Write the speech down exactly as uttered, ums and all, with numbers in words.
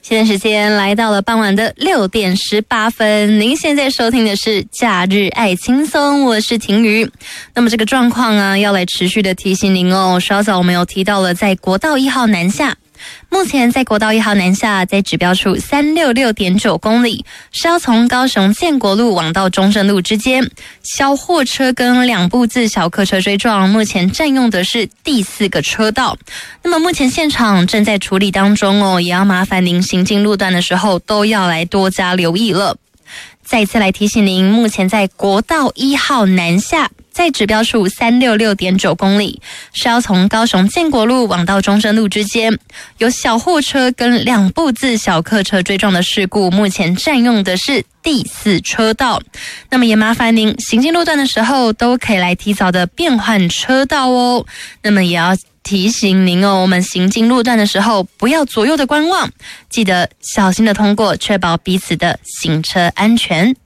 现在时间来到了傍晚的六点十八分，您现在收听的是假日爱轻松，我是婷瑜。那么这个状况啊，要来持续的提醒您哦。稍早我们有提到了，在国道一号南下，目前在国道一号南下，在指标处三百六十六点九公里，是要从高雄建国路往到中正路之间，小货车跟两部自小客车追撞，目前占用的是第四个车道。那么目前现场正在处理当中哦，也要麻烦您行进路段的时候都要来多加留意了。再一次来提醒您，目前在国道一号南下，在指标处三百六十六点九公里，是要从高雄建国路往到中正路之间，有小货车跟两部自小客车追撞的事故，目前占用的是第四车道。那么也麻烦您行进路段的时候都可以来提早的变换车道哦。那么也要提醒您哦，我们行进路段的时候不要左右的观望，记得小心的通过，确保彼此的行车安全。